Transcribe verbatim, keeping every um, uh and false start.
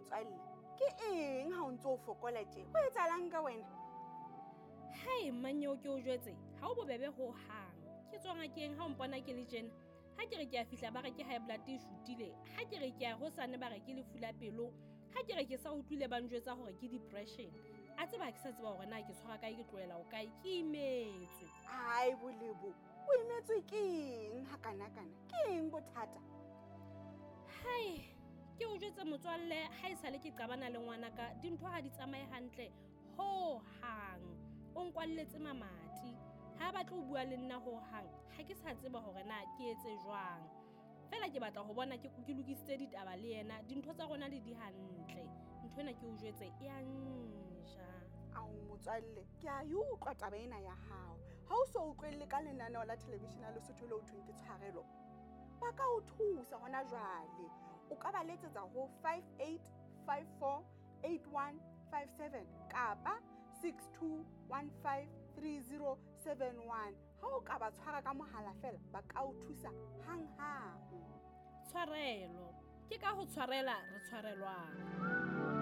motswalle, ke eng ha o ntse o fokola tje? Ho etsahalang ka wena? Hai mmanyeo ke o jwetse, ha o bobebe ho hang. Ke tswa ngakeng ha o mpona ke le tjena. Ha ke re ke a fihla ba re ke high blood e shutile. Ha ke re ke a hosane ba re ke lefu la pelo. Ha ke re ke sa utlwile ba njwetsa hore ke depression. A tseba ke sa tseba hore na ke tshwara kae ke tlohela o kae ke imetswe. Hai Bolebo, o imetswe ke eng ha kana kana? Ke eng bothata? Hai, ke o jwetse motswalle ha e sale ke qabana le ngwanaka, dintho ha di tsamaye hantle ho hang. O nkwalletse mamati. Ha batla o bua le nna ho hang, ha ke sa tseba hore na ke etse jwang. Fela ke batla ho bona ke ke lokisitse ditaba le yena, dintho tsa rona le di hantle. Ntho ena ke o jwetse e a nja. Ao motswalle, ke a e utlwa taba ena ya hao. Ha o so utlwelle ka lenaneo la television la Lesotho le ho thweng ke tshwarelo, ba ka o thusa hona jwale. O ka ba letsetsa ho five eight five four eight one five seven kapa six two one five three zero seven one. Ha o ka ba tshwara ka mohala fela, ba ka o thusa hang hang. Tshwarelo ke ka ho tshwarela re tshwarelwang.